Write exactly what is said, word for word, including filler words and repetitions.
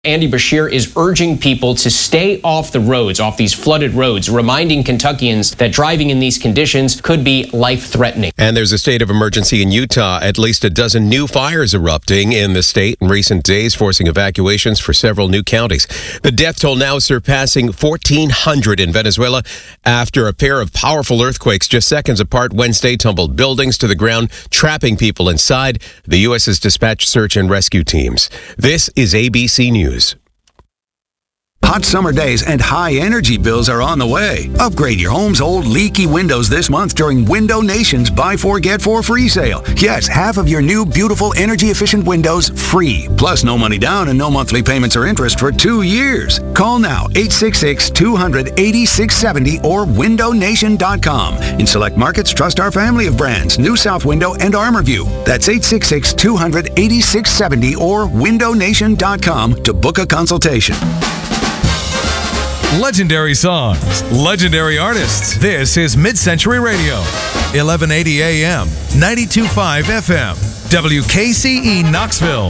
Andy Beshear is urging people to stay off the roads, off these flooded roads, reminding Kentuckians that driving in these conditions could be life-threatening. And there's a state of emergency in Utah. At least a dozen new fires erupting in the state in recent days, forcing evacuations for several new counties. The death toll now surpassing fourteen hundred in Venezuela after a pair of powerful earthquakes just seconds apart Wednesday tumbled buildings to the ground, trapping people inside. The U S has dispatched search and rescue teams. This is A B C News. Hot summer days and high energy bills are on the way. Upgrade your home's old leaky windows this month during Window Nation's Buy Four Get Four free sale. Yes, half of your new beautiful energy efficient windows free. Plus no money down and no monthly payments or interest for two years. Call now eight six six, two hundred, eighty-six seventy or window nation dot com. In select markets, trust our family of brands, New South Window and ArmorView. That's eight six six, two hundred, eighty-six seventy or window nation dot com to book a consultation. Legendary songs, legendary artists. This is Mid-Century Radio, eleven eighty A M, ninety-two point five F M, W K C E Knoxville.